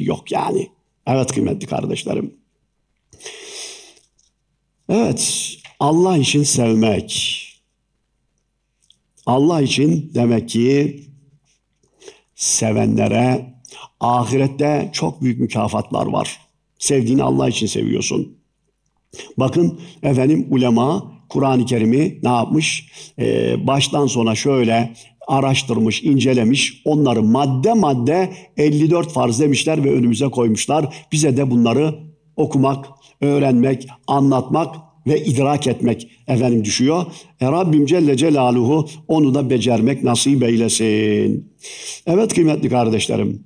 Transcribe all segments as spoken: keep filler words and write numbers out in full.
yok yani. Evet kıymetli kardeşlerim. Evet, Allah için sevmek. Allah için demek ki sevenlere ahirette çok büyük mükafatlar var. Sevdiğini Allah için seviyorsun. Bakın efendim ulema Kur'an-ı Kerim'i ne yapmış? Ee, baştan sona şöyle araştırmış, incelemiş. Onları madde madde elli dört farz demişler ve önümüze koymuşlar. Bize de bunları okumak, öğrenmek, anlatmak ve idrak etmek efendim düşüyor. E Rabbim Celle Celaluhu onu da becermek nasip eylesin. Evet kıymetli kardeşlerim.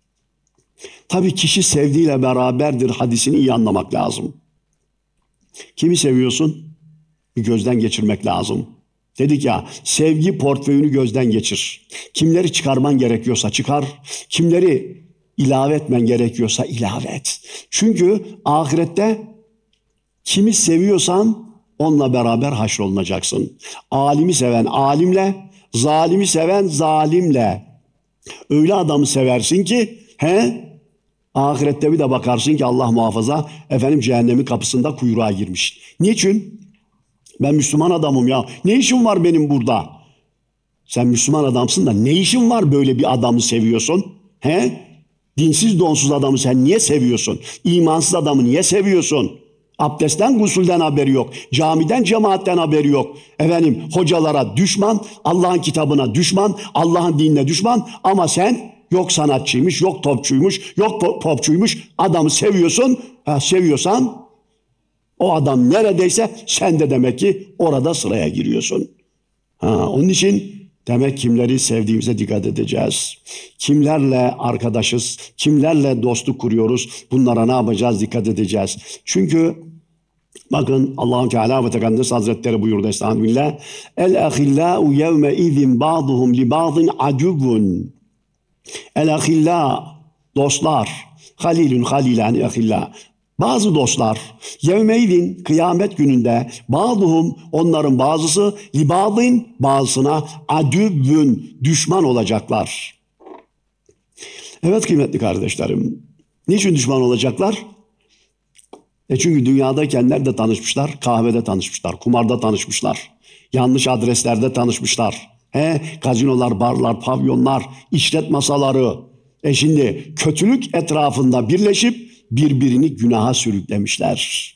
Tabii kişi sevdiğiyle beraberdir hadisini iyi anlamak lazım. Kimi seviyorsun? Bir gözden geçirmek lazım. Dedik ya, sevgi portföyünü gözden geçir. Kimleri çıkarman gerekiyorsa çıkar, kimleri ilave etmen gerekiyorsa ilave et. Çünkü ahirette kimi seviyorsan onunla beraber haşrolunacaksın. Alimi seven alimle, zalimi seven zalimle. Öyle adamı seversin ki he? Ahirette bir de bakarsın ki Allah muhafaza efendim cehennemin kapısında kuyruğa girmiş. Niçin? Ben Müslüman adamım ya. Ne işim var benim burada? Sen Müslüman adamsın da ne işin var böyle bir adamı seviyorsun? He? Dinsiz donsuz adamı sen niye seviyorsun? İmansız adamı niye seviyorsun? Abdestten, gusülden haberi yok. Camiden, cemaatten haberi yok. Efendim hocalara düşman, Allah'ın kitabına düşman, Allah'ın dinine düşman ama sen yok sanatçıymış, yok topçuymuş, yok popçuymuş. Adamı seviyorsun. Ha, seviyorsan o adam neredeyse sen de demek ki orada sıraya giriyorsun. Ha, onun için demek kimleri sevdiğimize dikkat edeceğiz. Kimlerle arkadaşız, kimlerle dostluk kuruyoruz. Bunlara ne yapacağız? Dikkat edeceğiz. Çünkü bakın Allah-u Teala ve Tekaddes Hazretleri buyurdu estağfirullah. El ahillâ'u yevme izin ba'duhum li ba'din aduvun. El ahillâ dostlar. Halilun halilani ahillâ. Bazı dostlar yevmeydin kıyamet gününde bazıhum onların bazısı libadin bazısına adüvün düşman olacaklar. Evet kıymetli kardeşlerim. Niçin düşman olacaklar? E çünkü dünyadayken nerede tanışmışlar? Kahvede tanışmışlar, kumarda tanışmışlar, yanlış adreslerde tanışmışlar. He, gazinolar, barlar, pavyonlar, işlet masaları. E şimdi kötülük etrafında birleşip birbirini günaha sürüklemişler.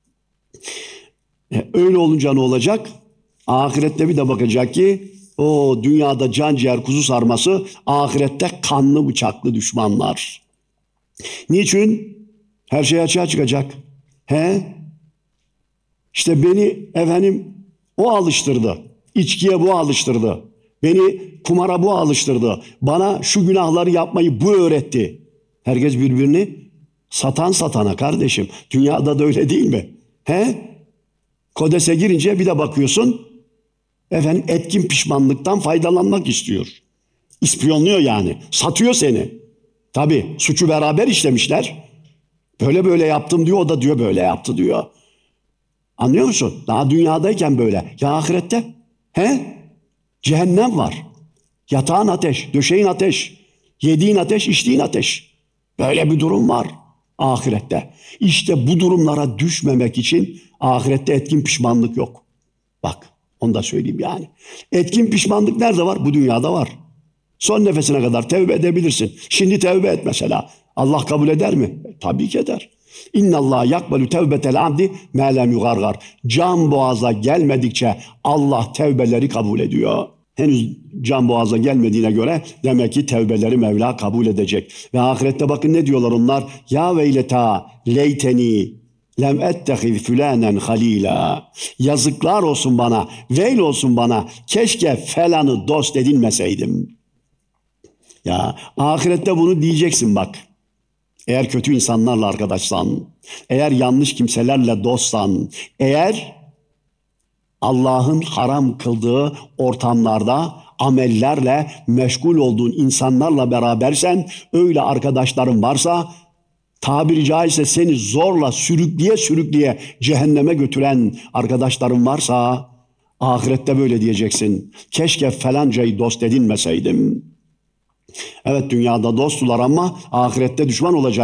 E, öyle olunca ne olacak? Ahirette bir de bakacak ki o dünyada can ciğer kuzu sarması, ahirette kanlı bıçaklı düşmanlar. Niçin? Her şey açığa çıkacak. He? İşte beni efendim o alıştırdı. İçkiye bu alıştırdı. Beni kumara bu alıştırdı. Bana şu günahları yapmayı bu öğretti. Herkes birbirini satan satana kardeşim. Dünyada da öyle değil mi? He? Kodese girince bir de bakıyorsun efendim etkin pişmanlıktan faydalanmak istiyor. İspiyonluyor yani. Satıyor seni. Tabii suçu beraber işlemişler. Böyle böyle yaptım diyor, o da diyor böyle yaptı diyor. Anlıyor musun? Daha dünyadayken böyle. Ya ahirette? He? Cehennem var. Yatağın ateş, döşeğin ateş, yediğin ateş, içtiğin ateş. Böyle bir durum var ahirette. İşte bu durumlara düşmemek için ahirette etkin pişmanlık yok. Bak, onu da söyleyeyim yani. Etkin pişmanlık nerede var? Bu dünyada var. Son nefesine kadar tevbe edebilirsin. Şimdi tevbe et mesela. Allah kabul eder mi? E, tabii ki eder. İnnallâh yakbalu tevbetel abdi mâ lem yugargar. Can boğaza gelmedikçe Allah tevbeleri kabul ediyor. Henüz can boğaza gelmediğine göre demek ki tevbeleri Mevla kabul edecek. Ve ahirette bakın ne diyorlar onlar? Ya veyleta leyteni lem ettehiz fülanen halila. Yazıklar olsun bana, veil olsun bana. Keşke felanı dost edinmeseydim. Ya ahirette bunu diyeceksin bak. Eğer kötü insanlarla arkadaşsan, eğer yanlış kimselerle dostsan, eğer Allah'ın haram kıldığı ortamlarda amellerle meşgul olduğun insanlarla berabersen, öyle arkadaşların varsa, tabiri caizse seni zorla sürükleye sürükleye cehenneme götüren arkadaşların varsa, ahirette böyle diyeceksin. Keşke falancayı dost edinmeseydim. Evet dünyada dosttular ama ahirette düşman olacak.